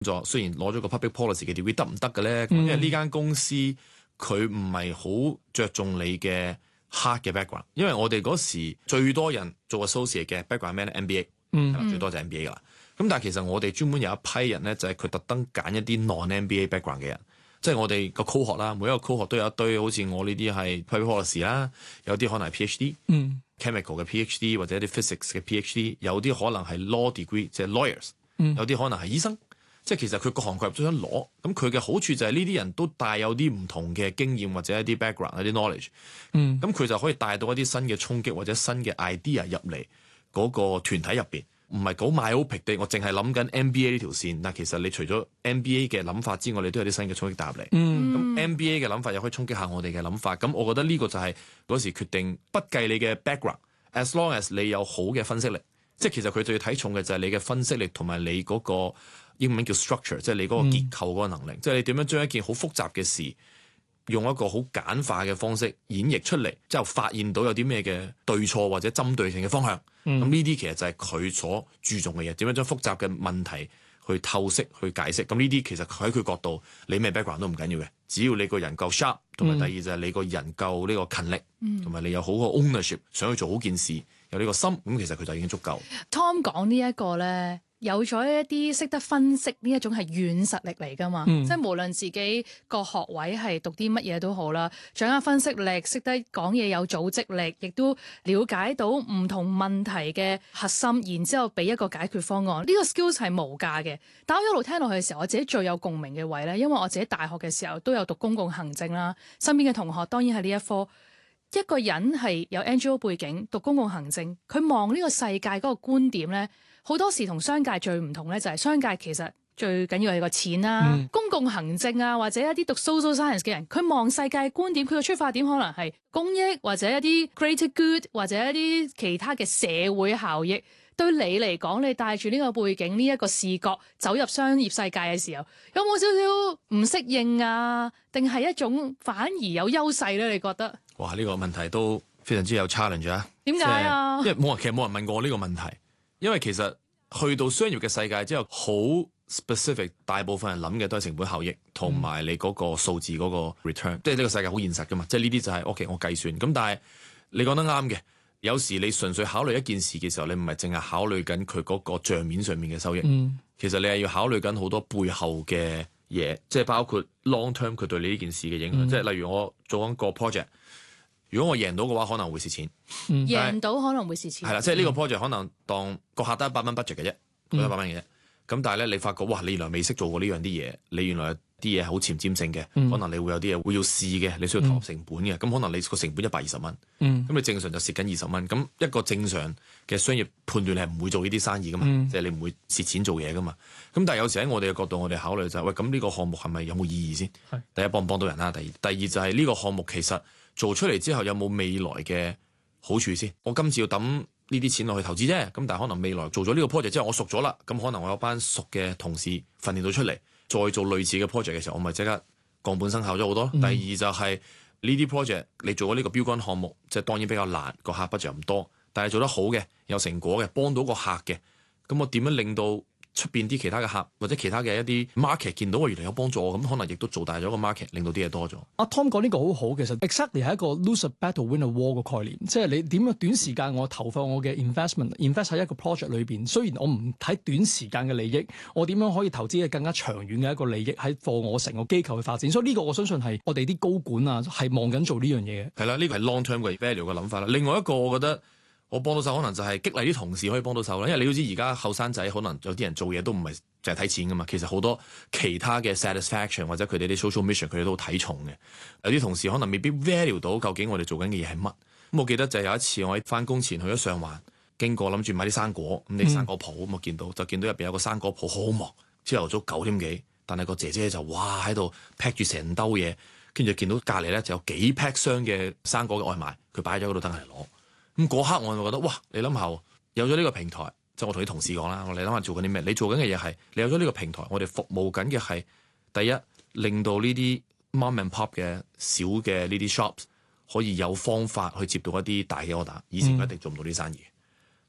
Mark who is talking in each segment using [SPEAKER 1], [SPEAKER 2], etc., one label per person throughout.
[SPEAKER 1] 咗，雖然攞咗個 public policy 嘅 degree 得唔得嘅咧？因為呢間公司佢唔係好着重你嘅 hard 嘅 background， 因為我哋嗰時最多人做 associate 嘅 background 咩咧 ？MBA，最多就係 MBA 噶啦。咁但係其實我哋專門有一批人咧，就係佢特登揀一啲 non-MBA background 嘅人，即係我哋個 cohort 啦，每一個 cohort 都有一堆好似我呢啲係 public policy 啦，有啲可能係 PhD，chemical 嘅 PhD 或者一啲 physics 嘅 PhD， 有啲可能係 law degree 即係 lawyers，有啲可能係醫生。即係其實佢各行各業都想攞，咁佢嘅好處就係呢啲人都帶有啲唔同嘅經驗或者一啲 background 一啲 knowledge，咁佢就可以帶到一啲新嘅衝擊或者新嘅 idea 入嚟嗰個團體入邊，唔係講 myopic 地，我淨係諗緊 MBA 呢條線。但其實你除咗 MBA 嘅諗法之外，你都有啲新嘅衝擊帶入嚟。咁 MBA 嘅諗法又可以衝擊下我哋嘅諗法。咁我覺得呢個就係嗰時決定，不計你嘅 background，as long as 你有好嘅分析力，即係其實佢最睇重嘅就係你嘅分析力同埋你嗰個。英文叫 structure， 即係你嗰個結構嗰個能力，即係你點樣將一件好複雜嘅事，用一個好簡化嘅方式演繹出嚟，之後發現到有啲咩嘅對錯或者針對性嘅方向。咁呢啲其實就係佢所注重嘅嘢，點樣將複雜嘅問題去透析去解釋。咁呢啲其實喺佢角度，你咩 background 都唔緊要嘅，只要你個人夠 sharp， 同埋第二就係你個人夠呢個勤力，同埋你有好個 ownership， 想去做好件事，有呢個心，咁其實佢就已經足夠。
[SPEAKER 2] Tom 講呢一個咧。有咗一啲識得分析呢一種係軟實力嚟㗎嘛，即係無論自己個學位係讀啲乜嘢都好啦，掌握分析力，識得講嘢有組織力，亦都了解到唔同問題嘅核心，然之後俾一個解決方案。呢個 skills 係無價嘅。但我一路聽落去嘅時候，我自己最有共鳴嘅位咧，因為我自己大學嘅時候都有讀公共行政啦，身邊嘅同學當然係呢一科。一個人係有 NGO 背景讀公共行政，佢望呢個世界嗰個觀點咧，好多時同商界最唔同咧，就係商界其實最緊要係個錢啦。公共行政啊，或者一啲讀 social science 嘅人，佢望世界觀點，佢嘅出發點可能係公益，或者一啲 greater good， 或者一啲其他嘅社會效益。對你嚟講，你帶住呢個背景、呢一個視覺走入商業世界嘅時候，有冇少少唔適應啊？定係一種反而有優勢咧？你覺得？
[SPEAKER 1] 哇！呢個問題都非常之有 challenge 啊！
[SPEAKER 2] 點解啊？
[SPEAKER 1] 因為其實冇人問過我呢個問題，因為其實去到商業嘅世界之後，好 specific， 大部分人諗嘅都係成本效益同埋你嗰個數字嗰個 return，即係呢個世界好現實噶嘛，即係呢啲就係 OK，我計算。咁但係你講得啱嘅，有時你純粹考慮一件事嘅時候，你唔係淨係考慮緊佢嗰個帳面上面嘅收益，其實你係要考慮緊好多背後嘅嘢，即係包括 long term 佢對你呢件事嘅影響。即係例如我做緊個 project。如果我贏到嘅話，可能會蝕錢。
[SPEAKER 2] 贏到可能會蝕錢。
[SPEAKER 1] 係啦，即係呢個 project 可能當個客得100蚊 budget 嘅啫，得100蚊嘅啫。咁但係咧，你發覺哇，你原來未識做過呢樣啲嘢，你原來有啲嘢好前瞻性嘅，可能你會有啲嘢會要試嘅，你需要投入成本嘅。咁可能你個成本120蚊，咁你正常就蝕緊20蚊。咁一個正常嘅商業判斷，你係唔會做呢啲生意噶嘛，即係你唔會蝕錢做嘢噶嘛。咁但係有時喺我哋嘅角度，我哋考慮就係喂，咁呢個項目係咪有冇意義先？第一，幫唔幫到人啦？第二就係呢個項目其實做出嚟之後有冇未來嘅好處先？我今次要抌呢啲錢落去投資啫，咁但係可能未來做咗呢個 project 之後，我熟咗啦，咁可能我有班熟嘅同事訓練到出嚟，再做類似嘅 project 嘅時候，我咪即刻降本生效咗好多。第二就係呢啲 project 你做咗呢個標杆項目，即係當然比較難，個客 budget 唔多，但係做得好嘅，有成果嘅，幫到個客嘅，咁我點樣令到出邊啲其他嘅客或者其他嘅一啲 market 見到我原來有幫助，咁可能亦都做大咗個 market， 令到啲嘢多咗。
[SPEAKER 3] 阿 Tom 講呢個好好，其實 exactly 係一個 lose a battle win a war 嘅概念，即係你點樣短時間我投放我嘅 invest 喺一個 project 裏邊，雖然我唔睇短時間嘅利益，我點樣可以投資嘅更加長遠嘅一個利益喺幫我成個機構去發展，所以呢個我相信係我哋啲高管啊係望緊做呢樣嘢嘅。
[SPEAKER 1] 係啦，呢個係 long term 嘅 value 嘅諗法啦。另外一個我覺得我幫到手，可能就係激勵啲同事可以幫到手啦。因為你都知而家後生仔可能有啲人做嘢都唔係淨係睇錢噶嘛，其實好多其他嘅 satisfaction 或者佢哋啲 social mission 佢哋都好睇重嘅。有啲同事可能未必 value 到究竟我哋做緊嘅嘢係乜。咁我記得就係有一次我喺翻工前去咗上環，經過諗住買啲生果，咁啲生果鋪咁我見到入邊有個生果鋪好忙，朝頭早9點幾，但係個姐姐就哇喺度 pack 住成兜嘢，跟住見到隔離咧就有幾 pack 箱嘅生果嘅外賣，佢擺咗嗰度等人嚟攞。咁嗰刻我就覺得哇！你諗下，有咗呢個平台，即係我同啲同事講啦，我哋諗下做緊啲咩？你做緊嘅嘢係你有咗呢個平台，我哋服務緊嘅係第一，令到呢啲 mom and pop 嘅小嘅呢啲 shops 可以有方法去接到一啲大嘅 order，以前佢一定做唔到啲生意。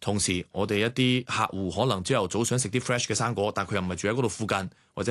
[SPEAKER 1] 同時我哋一啲客戶可能朝頭早想食啲 fresh 嘅生果，但佢又唔係住喺嗰度附近，或者